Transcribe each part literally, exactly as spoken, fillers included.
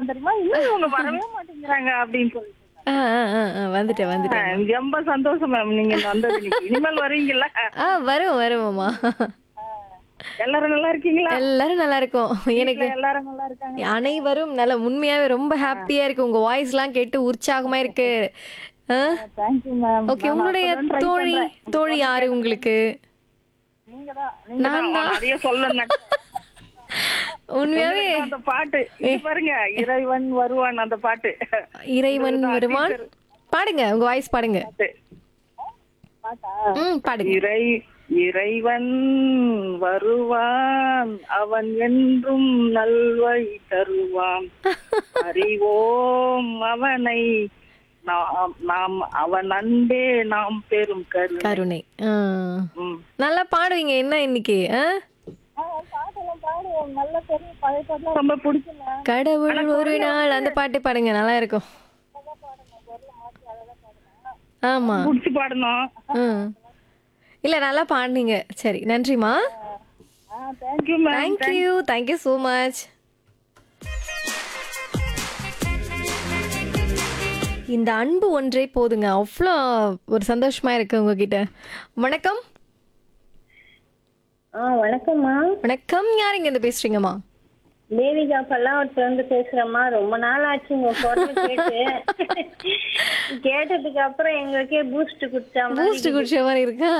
சொன்னேன் தெரியுமா? இன்னும் இவங்க வரவே மாட்டேங்கிறாங்க அப்படின்னு சொல்லிட்டு. ஆ, ஆ, ஆ, ஆ, வந்துட்டேன் வந்துட்டேன். ஆ, ரொம்ப சந்தோஷம் மேம் நீங்க வந்தது இன்னைக்கு. இனிமேல் வருவீங்கல்ல? ஆ, வரும் வருவோம்மா. எல்லாரும் நல்லா இருக்கீங்களா? எல்லாரும் நல்லா இருக்கோம். வீட்ல எனக்கு எல்லாரும் நல்லா இருக்காங்க. அனைவரும் நல்ல உண்மையாவே ரொம்ப ஹாப்பியா இருக்கு. உங்க வாய்ஸ்லாம் கேட்டு உற்சாகமா இருக்கு. ஆ, தேங்க்யூ மேம். ஓகே. நான் உங்களுடைய அப்பதான் ட்ரை தோழி பண்றேன். தோழி யாரு உங்களுக்கு? நீங்க தான் நீங்க தான் நான் தான். நிறைய சொல்லணும். உண்மையாவே உங்களுக்கு அந்த பாட்டு இது பாருங்க, இறைவன் வருவான் அந்த பாட்டு. இறைவன் இதுதான் வருவான். teacher பாடுங்க, உங்க வாய்ஸ் பாடுங்க. பாட்டு. பாட்டா? ம், பாடுங்க. இறை இறைவன் வருவான், அவன் என்றும் நல்வழி தருவான். அறிவோம் அவனை, நாம் நாம் அவன் அன்பே நாம் பெரும் கருணை. கருணை. ஆ. ம். நல்லா பாடுவீங்க என்ன இன்னைக்கு? ஆ? ஆ, பாட்டெல்லாம் பாடுவோம். நல்ல பெரிய பழைய பாட்டுலாம் ரொம்ப பிடிக்குங்க. கடவுள் ஒரு நாள் அந்த பாட்டு பாடுங்க, நல்லா இருக்கும். ஆமா. புடிச்சு பாடணும். ம். இல்ல நல்லா பாடுனீங்க. சரி, நன்றிமா. ஆ, thank you ma'am. Thank you thank you so much. இந்த அன்பு ஒன்றே போதுங்க. அவ்வளோ ஒரு சந்தோஷமா இருக்கு உங்ககிட்ட. வணக்கம். ஆ வணக்கம்மா. வணக்கம். யாருங்க இருந்து பேசுறீங்கம்மா? தேவிகா பல்லாவரத்துல இருந்து பேசுறேம்மா. ரொம்ப நாள் ஆச்சு உங்க குரல் கேட்டு. கேட்டதுக்கு அப்புறம் எங்களுக்கே பூஸ்ட் குடிச்சா பூஸ்ட் குடிச்ச மாதிரி இருக்கா?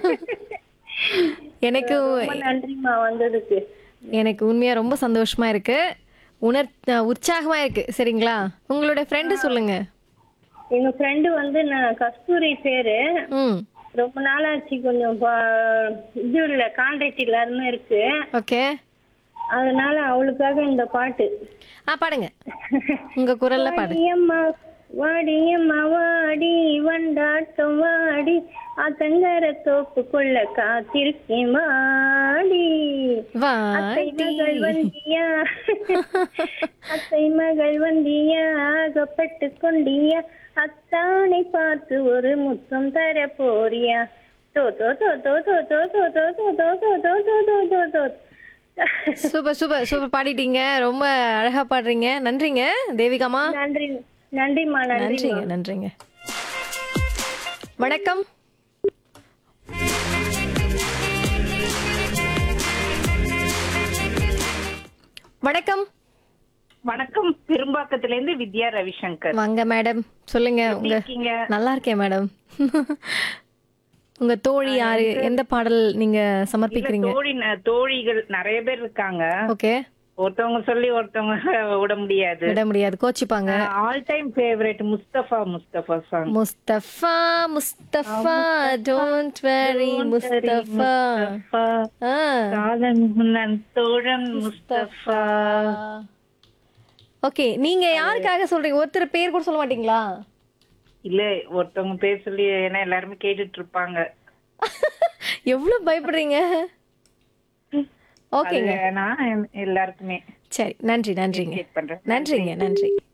எனக்கு ரொம்ப நன்றிம்மா வந்ததுக்கு. எனக்கு உண்மையா ரொம்ப சந்தோஷமா இருக்கு. உணர் உற்சாகமா இருக்கு. சரிங்களா? உங்களோட ஃப்ரெண்டு சொல்லுங்க. எங்க ஃப்ரெண்டு வந்து நான் கஸ்தூரி பேரு. ம். ரொம்ப நாள் ஆச்சு, கொஞ்சம் ப- இது இல்ல கான்ட்ராக்ட் இல்லாம இருக்கு. ஓகே. அதனால அவளுக்காக இந்த பாட்டு. ஆ, பாடுங்க. உங்க குரல்ல பாடு. வாடியம்மா வாடியம்மா வாடி வண்டாட்டம் வாடி அத்தங்கர தோப்புக்குள்ள காத்திருக்கேன் வாடி. அத்தை மகள் வாடி. வந்தியா அத்தை மகள் வந்தியா ஆகப்பட்டு கொண்டியா அத்தானை பார்த்து ஒரு முத்தம் தர போறியா தோ தோ தோ தோ தோ தோ தோ தோ தோ தோ தோ தோ தோ தோ தோ தோ. Super super super பாடிட்டீங்க. ரொம்ப அழகா பாடுறீங்க. நன்றிங்க தேவிகாமா. நன்றி நன்றிம்மா நன்றிம்மா. நன்றிங்க நன்றிங்க. வணக்கம். வணக்கம். வணக்கம். பெரும்பாக்கத்துல இருந்து வித்யா ரவிசங்கர். வாங்க மேடம். சொல்லுங்க. எப்படி உங்க இருக்கீங்க? நல்லா இருக்கேன் மேடம். உங்க தோழி யாரு? எந்த பாடல் நீங்க இல்ல, சமர்ப்பிக்கிறீங்க? தோழி ந- தோழிகள் நிறைய பேர் இருக்காங்க. ஓகே. ஒருத்தவங்க சொல்லி ஒருத்தவங்க விட முடியாது. விட முடியாது, கோச்சிப்பாங்க. All time favourite Mustafa Mustafa song. Mustafa Mustafa don't worry Mustafa. ஆ, காதன் முன்னன் தோழன் முஸ்தபா. ஓகே. நீங்க யாருக்காக சொல்றீங்க? ஒருத்தர் பேர் கூட சொல்ல மாட்டீங்களா? இல்ல, ஒருத்தவங்க பேர் சொல்லி ஏன்னா எல்லாருமே கேட்டுட்டு இருப்பாங்க. எவ்வளவு பயப்படுறீங்க? ஓகேங்க. அது நான் எல்லாருக்குமே சரி, நன்றி நன்றிங்க. கேட் பண்றேன். நன்றிங்க நன்றி.